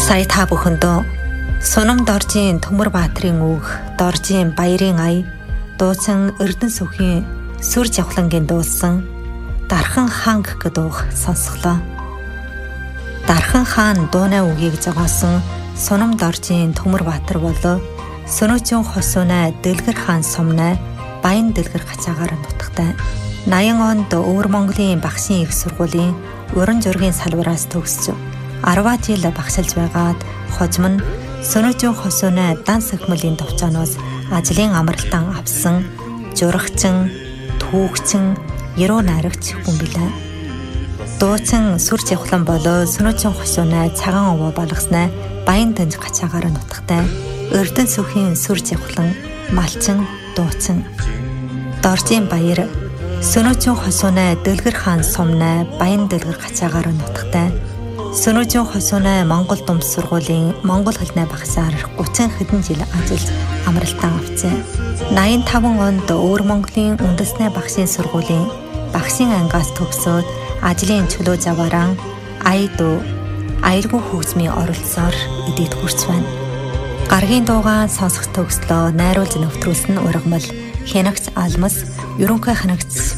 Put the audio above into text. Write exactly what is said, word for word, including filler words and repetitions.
Сая та бүхэндөө Сунам Доржийн Төмөр Баатрын үг, Доржийн Баярын ая, дуусан Эрдэнэ сүхийн Сүр Жавхлангийн дуулсан Дархан хаан гэх дууг сонсголоо. Дархан хаан дуунай үгийг зогоосон Сунам Доржийн Төмөр Баатар болоо Сөнөөчийн хосуунай Дэлгэр хаан сумнай Баян Дэлгэр гацаагаар нутагтай. наян онд Өвөр Монголын багшийн их сургуулийн уран зургийн салбараас төгсөж арваа жил багшилж байгаад хожим нь Сөнөөчийн хосуунай дан сахимлын товчооноос ажлын амралтан авсан журагчин, түүхчин, яруу найрагч хүн билээ. Дуучин Сүр Жавхлан болоо Сөнөөчийн хосуунай цагаан овоо болгосноо Баян Дэнж гацаагаар нутагтай. Эрдэнэ сүхийн Сүр Жавхлан малчин дуучин. Доржийн Баяр Сөнөөчийн хосуунай Дэлгэр хаан сумнай Баян Дэлгэр гацаагаар нутагтай. Сөнөөчийн хосуунай Монгол Думс сургуулийн монгол хэлний багшаар гучин хэдэн жил ажиллаж амралтан авчээ. наян таван онд Өвөр Монголын үндэсний багшийн сургуулийн багшийн ангиас төгсөөд ажлын чөлөө завааран аяд аялгүй хөгжмийн оролцоор эдийд хүрч байна. Гаргийн дуугаан сонсох төгслөө найруулж нэвтрүүлсэн ургамал Хянагч Алмас, ерөнхий хянагч